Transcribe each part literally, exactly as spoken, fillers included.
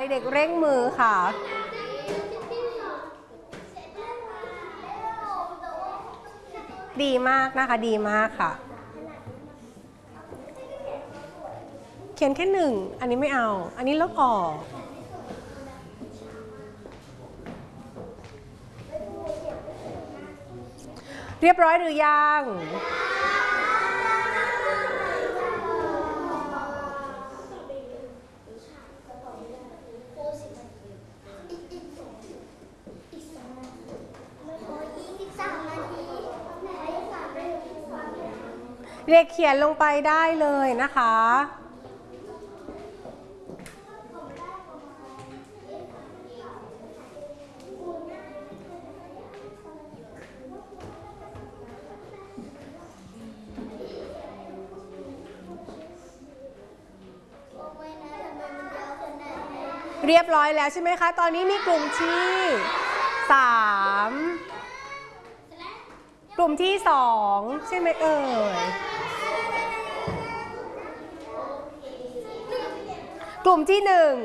เด็กเร่งมือค่ะดีมากนะคะดีมากค่ะเขียนแค่หนึ่งอันนี้ไม่เอาอันนี้ลบออกเรียบร้อยหรือยังเด็กเขียนลงไปได้เลยนะคะเรียบร้อยแล้วใช่ไหมคะตอนนี้มีกลุ่มที่สามกลุ่มที่สองใช่ไหมเอ่ยกลุ่มที่หนึ่ง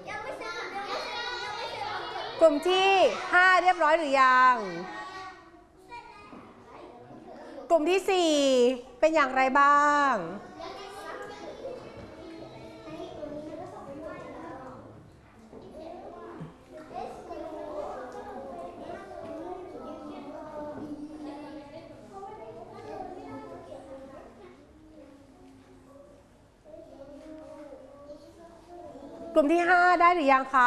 กลุ่มที่ห้าเรียบร้อยหรือยังกลุ่มที่สี่เป็นอย่างไรบ้างกลุ่มที่ห้าได้หรือยังคะ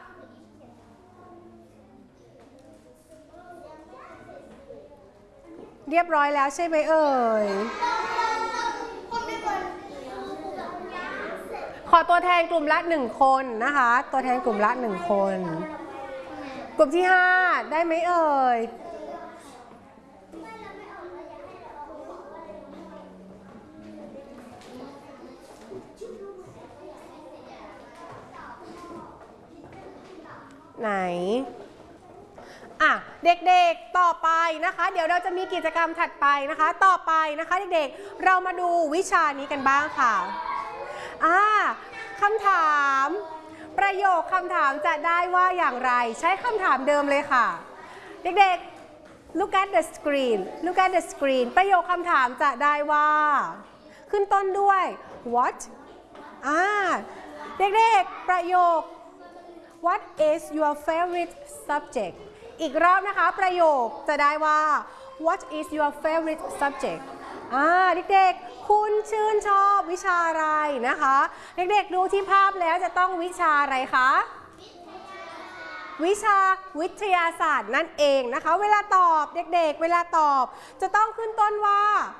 เรียบร้อยแล้วใช่ไหมเอ่ยขอตัวแทนกลุ่มละหนึ่งคนนะคะตัวแทนกลุ่มละหนึ่งคนกลุ่มที่ห้าได้ไหมเอ่ยไหนอ่ะเด็กๆต่อไปนะคะเดี๋ยวเราจะมีกิจกรรมถัดไปนะคะต่อไปนะคะเด็กๆเรามาดูวิชานี้กันบ้างค่ะอ่าคำถามประโยคคำถามจะได้ว่าอย่างไรใช้คำถามเดิมเลยค่ะเด็กๆ look at the screen look at the screen ประโยคคำถามจะได้ว่าขึ้นต้นด้วย what อ่าเด็กๆประโยคWhat is your favorite subject อีกรอบนะคะประโยคจะได้ว่า What is your favorite subject อ่าเด็กๆคุณชื่นชอบวิชาอะไรนะคะเด็กๆดูที่ภาพแล้วจะต้องวิชาอะไรคะวิชาวิทยาศาสตร์นั่นเองนะคะเวลาตอบเด็กๆเวลาตอบจะต้องขึ้นต้นว่า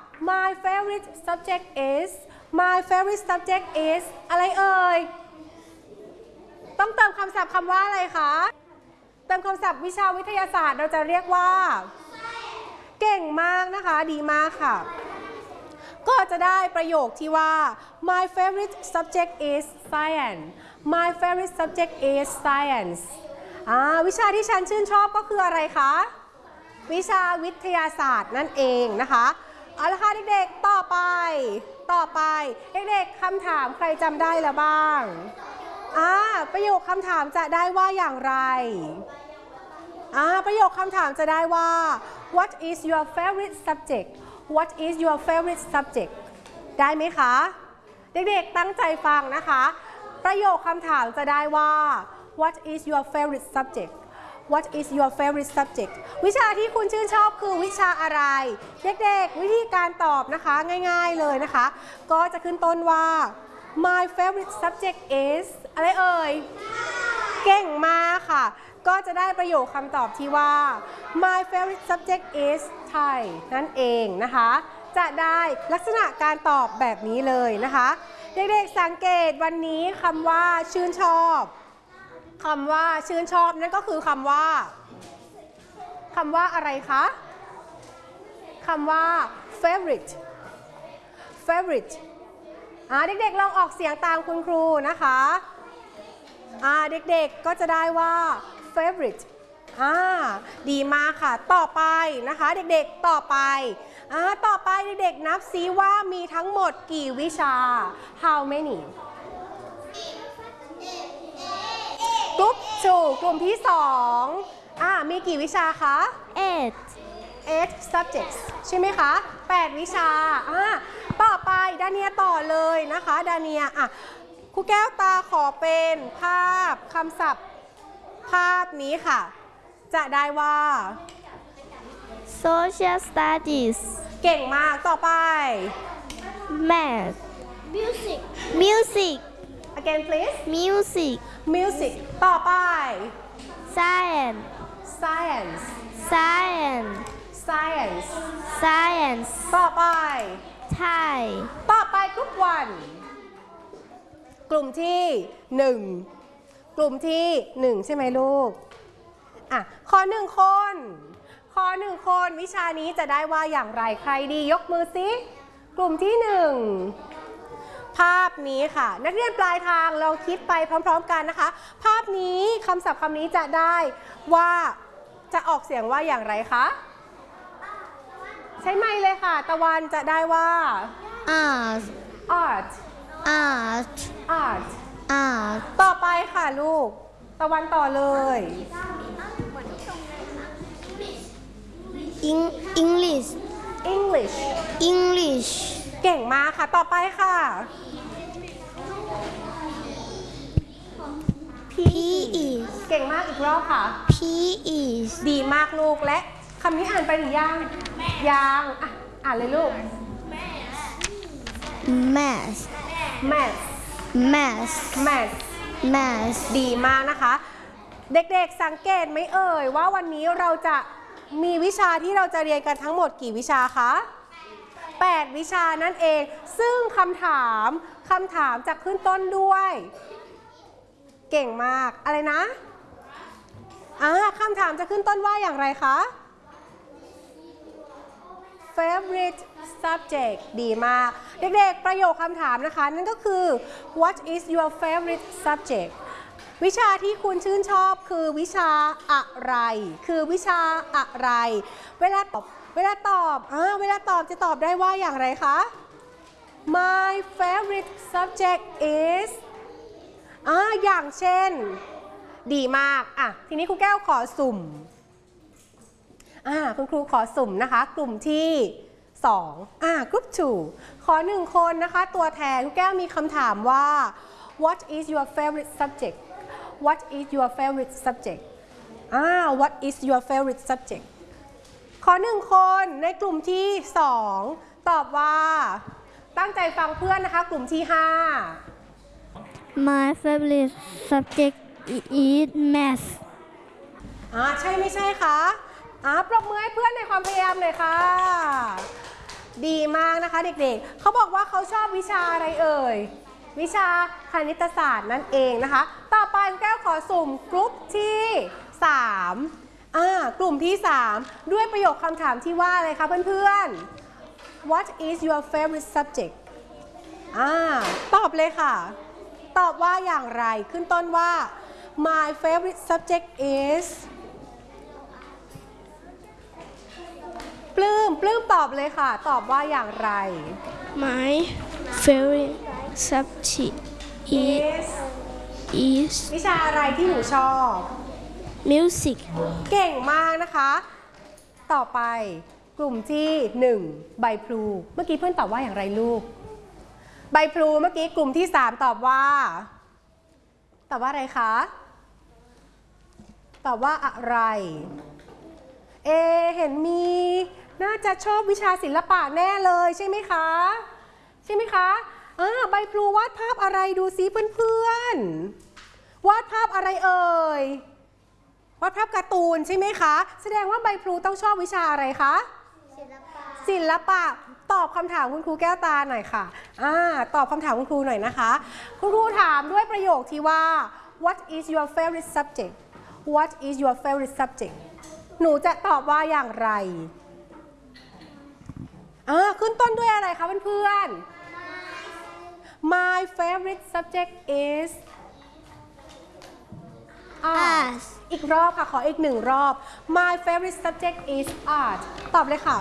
My favorite subject is My favorite subject is อะไรเอ่ยต้องเติมคำศัพท์คำว่าอะไรคะเติมคำศัพท์วิชาวิทยาศาสตร์เราจะเรียกว่าเก่งมากนะคะดีมากค่ะก็จะได้ประโยคที่ว่า My favorite subject is science My favorite subject is science อ่าวิชาที่ฉันชื่นชอบก็คืออะไรคะวิชาวิทยาศาสตร์นั่นเองนะคะเอาละค่ะเด็กๆต่อไปต่อไปเด็กๆคำถามใครจำได้แล้วบ้างอ่าประโยคคำถามจะได้ว่าอย่างไรอ่าประโยคคำถามจะได้ว่า What is your favorite subject What is your favorite subject ได้ไหมคะเด็กๆตั้งใจฟังนะคะประโยคคำถามจะได้ว่า What is your favorite subject What is your favorite subject วิชาที่คุณชื่นชอบคือวิชาอะไรเด็กๆวิธีการตอบนะคะง่ายๆเลยนะคะก็จะขึ้นต้นว่า My favorite subject is อะไรเอ่ยเก่งมากค่ะก็จะได้ประโยคคำตอบที่ว่า My favorite subject is Thai นั่นเองนะคะจะได้ลักษณะการตอบแบบนี้เลยนะคะเด็กๆสังเกตวันนี้คำว่าชื่นชอบคำว่าชื่นชอบนั่นก็คือคำว่าคำว่าอะไรคะคำว่า favorite favorite อ่าเด็กๆลองออกเสียงตามคุณครูนะคะอ่าเด็กๆก็จะได้ว่า favorite อ่าดีมากค่ะต่อไปนะคะเด็กๆต่อไปอ่าต่อไปเด็กๆนับซิว่ามีทั้งหมดกี่วิชา how many to กลุ่มที่สองอ่ามีกี่วิชาคะ eight eight subjects ใช่ไหมคะแปดวิชาอ่าต่อไปดาเนียต่อเลยนะคะดาเนียอ่ะครูแก้วตาขอเป็นภาพคำศัพท์ภาพนี้ค่ะ จะได้ว่า social studies เก่งมากต่อไป math music music again please music music ต่อไป science science science science science ต่อไป Thai ต่อไปกลุ่มวันกลุ่มที่หนึ่งกลุ่มที่หนึ่งใช่ไหมลูกอ่ะขอหนึ่งคนขอหนึ่งคนวิชานี้จะได้ว่าอย่างไรใครดียกมือซิกลุ่มที่หนึ่งภาพนี้ค่ะ นักเรียนปลายทางลองคิดไปพร้อมๆกันนะคะ ภาพนี้คำศัพท์คำนี้จะได้ว่าจะออกเสียงว่าอย่างไรคะใช้ไมค์เลยค่ะตะวันจะได้ว่า art art art art art ต่อไปค่ะลูกตะวันต่อเลย Eng- English English English เก่งมากค่ะต่อไปค่ะ P E เก่งมากอีกรอบค่ะ P E ดีมากลูกและคำนี้อ่านไปหรือยังยังอ่ะอ่านเลยลูก math math math math math ดีมากนะคะ เด็กๆสังเกตไหมเอ่ยว่าวันนี้เราจะมีวิชาที่เราจะเรียนกันทั้งหมดกี่วิชาคะแปดวิชานั่นเองซึ่งคำถามคำถามจะขึ้นต้นด้วย เก่งมากอะไรนะอ่าคำถามจะขึ้นต้นว่าอย่างไรคะ favorite subject ดีมากเด็กๆประโยคคำถามนะคะนั่นก็คือ what is your favorite subject วิชาที่คุณชื่นชอบคือวิชาอะไรคือวิชาอะไรเวลาตอบเวลาตอบอ่าเวลาตอบจะตอบได้ว่าอย่างไรคะ my favorite subject is อ่าอย่างเช่นดีมากอ่ะทีนี้ครูแก้วขอสุ่มอ่าคุณครูขอสุ่มนะคะกลุ่มที่สองอ่ากลุ่มสองขอหนึ่งคนนะคะตัวแทนครูแก้วมีคำถามว่า what is your favorite subject what is your favorite subject อ่า what is your favorite subject ขอหนึ่งคนในกลุ่มที่สองตอบว่าตั้งใจฟังเพื่อนนะคะกลุ่มที่ห้า My favorite subject is math อ่าใช่ไม่ใช่คะอ่าปรบมือให้เพื่อนในความพยายามหน่อยค่ะดีมากนะคะเด็กๆเขาบอกว่าเขาชอบวิชาอะไรเอ่ยวิชาคณิตศาสตร์นั่นเองนะคะต่อไปแก้วขอสุ่มกลุ่มที่สามอ่ากลุ่มที่สามด้วยประโยคคำถามที่ว่าอะไรคะเพื่อนๆ What is your favorite subject อ่าตอบเลยค่ะตอบว่าอย่างไรขึ้นต้นว่า My favorite subject is ปลื้มปลื้มตอบเลยค่ะตอบว่าอย่างไร My favorite subject is is วิชาอะไรที่หนูชอบ music เก่งมากนะคะ ต่อไปกลุ่มที่หนึ่งใบพลูเมื่อกี้เพื่อนตอบว่าอย่างไรลูกใบพลูเมื่อกี้กลุ่มที่สามตอบว่าตอบว่าอะไรคะตอบว่าอะไรเอเห็นมีน่าจะชอบวิชาศิลปะแน่เลยใช่ไหมคะใช่ไหมคะอ่าใบพลูวาดภาพอะไรดูซิเพื่อนๆวาดภาพอะไรเอ่ยวาดภาพการ์ตูนใช่ไหมคะแสดงว่าใบพลูต้องชอบวิชาอะไรคะศิลปะศิลปะตอบคำถามคุณครูแก้วตาหน่อยค่ะอ่าตอบคำถามคุณครูหน่อยนะคะคุณครูถามด้วยประโยคที่ว่า what is your favorite subject what is your favorite subject หนูจะตอบว่าอย่างไรอ่าขึ้นต้นด้วยอะไรคะเพื่อนๆ my favorite subject is art อีกรอบค่ะขออีกหนึ่งรอบ my favorite subject is art ตอบเลยค่ะ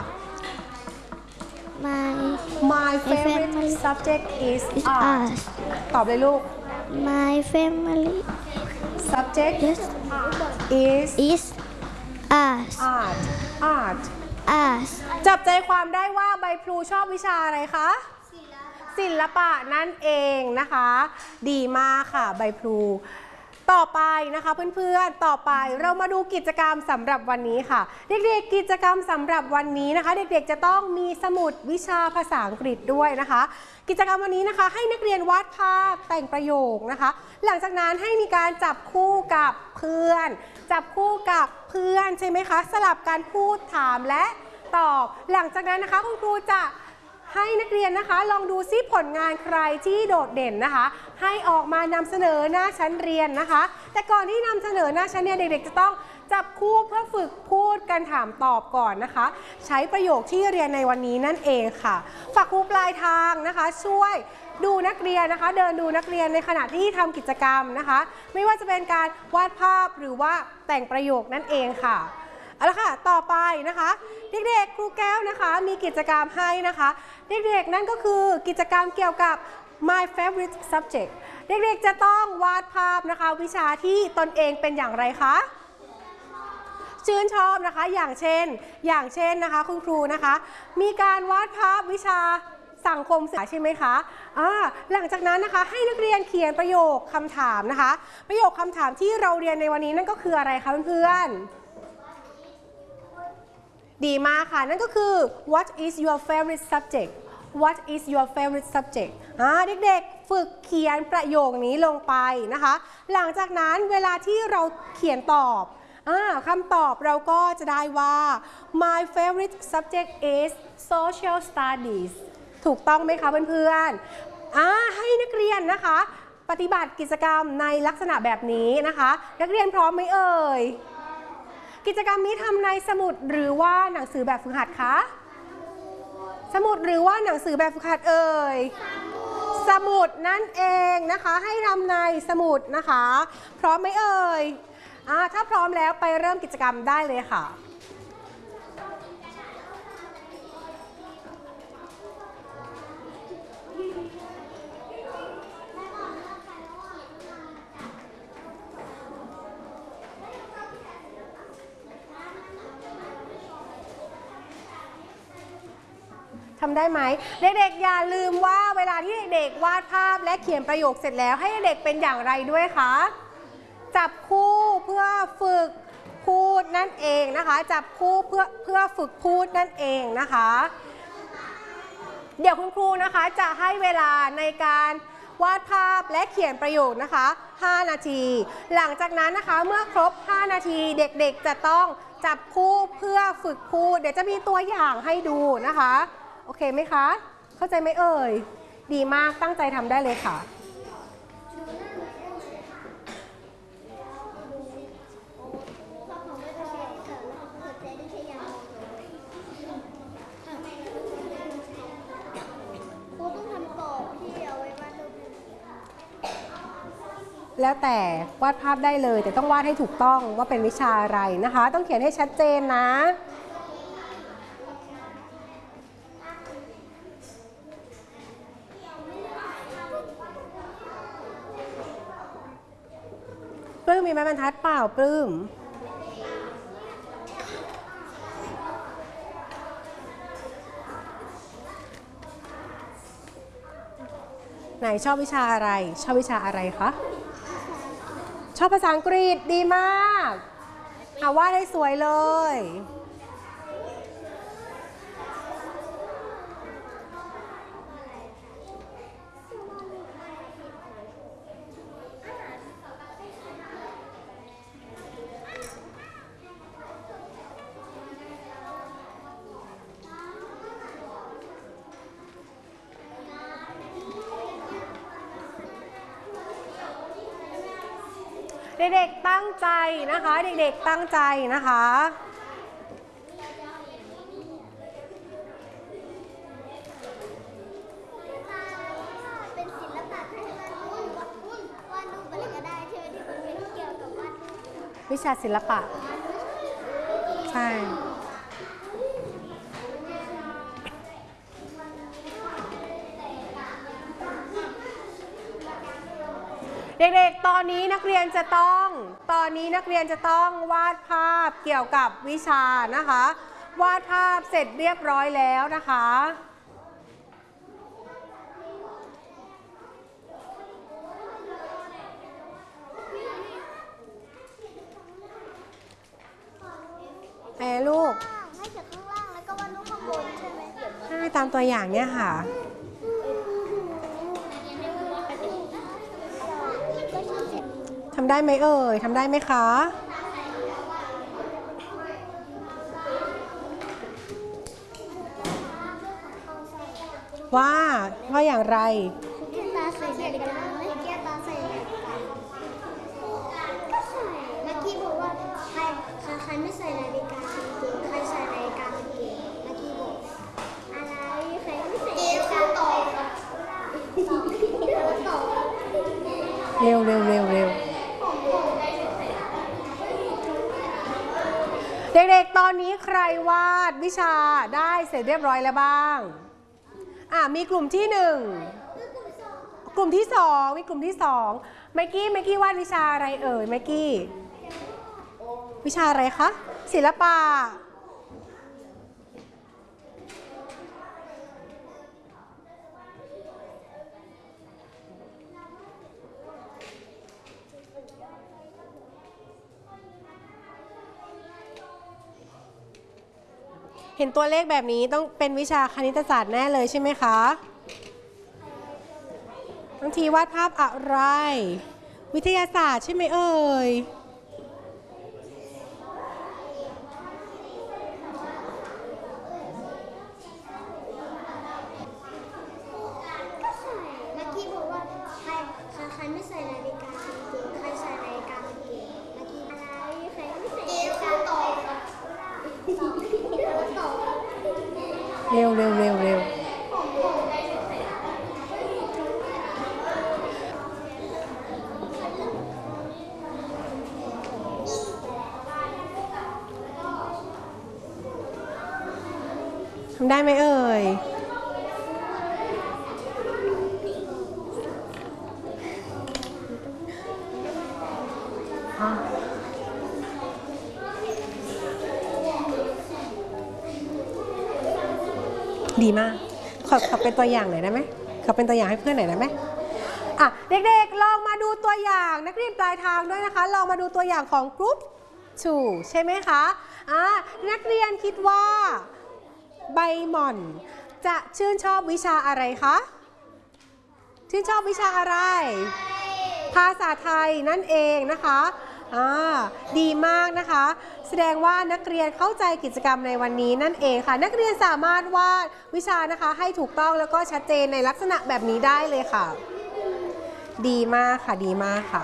My my favorite favorite subject is is art art ตอบเลยลูก My family subject Yes. is Is us. art art Us. จับใจความได้ว่าใบพลูชอบวิชาอะไรคะศิลปะนั่นเองนะคะ ดีมากค่ะใบพลูต่อไปนะคะเพื่อนๆต่อไปเรามาดูกิจกรรมสำหรับวันนี้ค่ะเด็กๆกิจกรรมสำหรับวันนี้นะคะเด็กๆจะต้องมีสมุดวิชาภาษาอังกฤษด้วยนะคะ กิจกรรมวันนี้นะคะให้นักเรียนวาดภาพแต่งประโยคนะคะ หลังจากนั้นให้มีการจับคู่กับเพื่อน จับคู่กับเพื่อนใช่ไหมคะสลับการพูดถามและตอบหลังจากนั้นนะคะคุณครูจะให้นักเรียนนะคะลองดูซิผลงานใครที่โดดเด่นนะคะให้ออกมานำเสนอหน้าชั้นเรียนนะคะ แต่ก่อนที่นำเสนอหน้าชั้นเรียนเด็กๆจะต้องจับคู่เพื่อฝึกพูดการถามตอบก่อนนะคะใช้ประโยคที่เรียนในวันนี้นั่นเองค่ะฝากครูปลายทางนะคะช่วยดูนักเรียนนะคะเดินดูนักเรียนในขณะที่ทำกิจกรรมนะคะไม่ว่าจะเป็นการวาดภาพหรือว่าแต่งประโยคนั่นเองค่ะเอาละค่ะต่อไปนะคะเด็กๆครูแก้วนะคะมีกิจกรรมให้นะคะเด็กๆนั่นก็คือกิจกรรมเกี่ยวกับ my favorite subject เด็กๆจะต้องวาดภาพนะคะวิชาที่ตนเองเป็นอย่างไรคะชื่นชอบนะคะอย่างเช่นอย่างเช่นนะคะคุณครูนะคะมีการวาดภาพวิชาสังคมศึกษาใช่ไหมคะอ่าหลังจากนั้นนะคะให้นักเรียนเขียนประโยคคำถามนะคะประโยคคำถามที่เราเรียนในวันนี้นั่นก็คืออะไรคะเพื่อนๆดีมากค่ะนั่นก็คือ what is your favorite subject what is your favorite subject อ่าเด็กๆฝึกเขียนประโยคนี้ลงไปนะคะหลังจากนั้นเวลาที่เราเขียนตอบอ่าคำตอบเราก็จะได้ว่า my favorite subject is social studies ถูกต้องไหมคะเพื่อนๆอ่าให้นักเรียนนะคะปฏิบัติกิจกรรมในลักษณะแบบนี้นะคะนักเรียนพร้อมไหมเอ่ยกิจกรรมนี้ทำในสมุดหรือว่าหนังสือแบบฝึกหัดคะสมุดหรือว่าหนังสือแบบฝึกหัดเอ่ยสมุดนั่นเองนะคะให้ทำในสมุดนะคะพร้อมไหมเอ่ยอ่าถ้าพร้อมแล้วไปเริ่มกิจกรรมได้เลยค่ะทำได้ไหมเด็กๆอย่าลืมว่าเวลาที่เด็กๆวาดภาพและเขียนประโยคเสร็จแล้วให้เด็กเป็นอย่างไรด้วยคะจับคู่เพื่อฝึกพูดนั่นเองนะคะจับคู่เพื่อเพื่อฝึกพูดนั่นเองนะคะเดี๋ยวคุณครูนะคะจะให้เวลาในการวาดภาพและเขียนประโยคนะคะห้านาทีหลังจากนั้นนะคะเมื่อครบห้านาทีเด็กๆจะต้องจับคู่เพื่อฝึกพูดเดี๋ยวจะมีตัวอย่างให้ดูนะคะโอเคไหมคะเข้าใจไหมเอ่ยดีมากตั้งใจทำได้เลยค่ะแล้วแต่วาดภาพได้เลยแต่ต้องวาดให้ถูกต้องว่าเป็นวิชาอะไรนะคะต้องเขียนให้ชัดเจนนะปลื้มมีไม้บรรทัดเปล่าปลื้มไหนชอบวิชาอะไรชอบวิชาอะไรคะชอบภาษาอังกฤษดีมากเอาวาดให้สวยเลยเด็กๆตั้งใจนะคะเด็กๆตั้งใจนะคะเป็นศิลปะที่มันวาดรูปอะไรก็ได้ใช่ไหมที่มันเป็นเกี่ยวกับวาดรูปวิชาศิลปะใช่เเด็กๆตอนนี้นักเรียนจะต้องตอนนี้นักเรียนจะต้องวาดภาพเกี่ยวกับวิชานะคะวาดภาพเสร็จเรียบร้อยแล้วนะคะแม่ลูกให้เขียนข้างล่างแล้วก็วาดรูปข้างบนใช่ไหมใช่ตามตัวอย่างเนี่ยค่ะทำได้ไหมเอ่ยทำได้ไหมคะว่าว่าอย่างไรแก้ตาใส่นาฬิกาไหมแก้ตาใส่นาฬิกาก็ใส่เมื่อกี้บอกว่าใครใครไม่ใส่นาฬิกากางเกงใครใส่นาฬิกากางเกงเมื่อกี้บอกอะไรใครไม่ใส่นาฬิกาตอบตอบเร็วเร็วเร็วเร็วเด็กๆตอนนี้ใครวาดวิชาได้เสร็จเรียบร้อยแล้วบ้างอ่ะมีกลุ่มที่หนึ่งกลุ่มที่สองมีกลุ่มที่สองไมกี้ไมกี้วาดวิชาอะไรเอ่ยไมกี้วิชาอะไรคะศิลปะเห็นตัวเลขแบบนี้ต้องเป็นวิชาคณิตศาสตร์แน่เลยใช่ไหมคะบางทีวาดภาพอะไรวิทยาศาสตร์ใช่ไหมเอ่ยก็ใส่เมื่อกี้บอกว่าใครใครไม่ใส่นาฬิกากางเกงใครใส่นาฬิกากางเกงเมื่อกี้อะไรใครไม่ใส่นาฬิกาตอบตอบเร็วเร็วเร็วเร็วทำได้ไหมเอ่ยดีมากขอขอเป็นตัวอย่างหน่อยได้ไหมขอเป็นตัวอย่างให้เพื่อนหน่อยได้ไหมอ่ะเด็กๆลองมาดูตัวอย่างนักเรียนปลายทางด้วยนะคะลองมาดูตัวอย่างของกรุ๊ปทูใช่ไหมคะอ่ะนักเรียนคิดว่าใบหม่อนจะชื่นชอบวิชาอะไรคะชื่นชอบวิชาอะไรภาษาไทยนั่นเองนะคะอ่าดีมากนะคะแสดงว่านักเรียนเข้าใจกิจกรรมในวันนี้นั่นเองค่ะนักเรียนสามารถวาดวิชานะคะให้ถูกต้องแล้วก็ชัดเจนในลักษณะแบบนี้ได้เลยค่ะดีมากค่ะดีมากค่ะ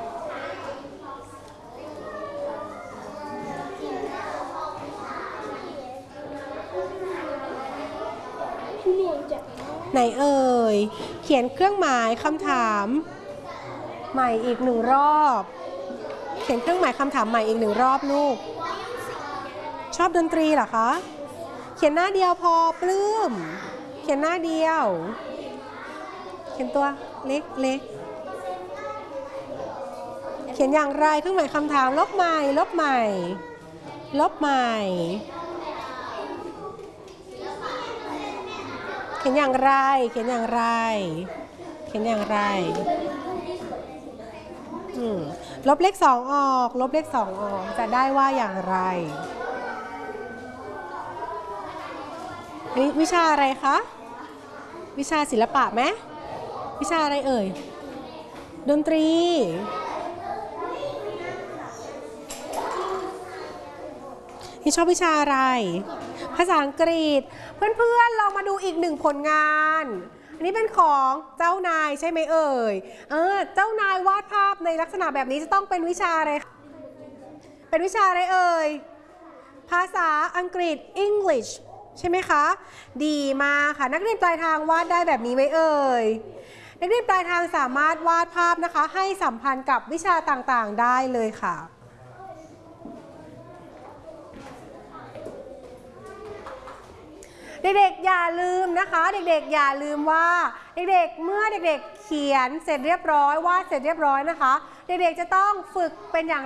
ไหนเอ่ยเขียนเครื่องหมายคำถามใหม่อีกหนึ่งรอบเขียนเครื่องหมายคำถามใหม่อีกหนึ่งรอบลูกชอบดนตรีเหรอคะเขียนหน้าเดียวพอปลื้มเขียนหน้าเดียวเขียนตัวเล็กเล็กเขียนอย่างไรเครื่องหมายคำถามลบใหม่ลบใหม่ลบใหม่เขียนอย่างไรเขียนอย่างไรเขียนอย่างไรอืมลบเลขสองออกลบเลขสองออกจะได้ว่าอย่างไรอันนี้วิชาอะไรคะวิชาศิลปะไหมวิชาอะไรเอ่ยดนตรีนี่ชอบวิชาอะไรภาษาอังกฤษเพื่อนๆลองมาดูอีกหนึ่งผลงานอันนี้เป็นของเจ้านายใช่ไหมเอ่ยเออเจ้านายวาดภาพในลักษณะแบบนี้จะต้องเป็นวิชาอะไรเป็นวิชาอะไรเอ่ยภาษาอังกฤษ English ใช่ไหมคะดีมากค่ะนักเรียนปลายทางวาดได้แบบนี้ไหมเอ่ยนักเรียนปลายทางสามารถวาดภาพนะคะให้สัมพันธ์กับวิชาต่างๆได้เลยค่ะเด็กๆอย่าลืมนะคะ เด็กๆอย่าลืมว่าเด็กๆเมื่อเด็กๆเขียนเสร็จเรียบร้อยวาดเสร็จเรียบร้อยนะคะ เด็กๆจะต้องฝึกเป็นอย่าง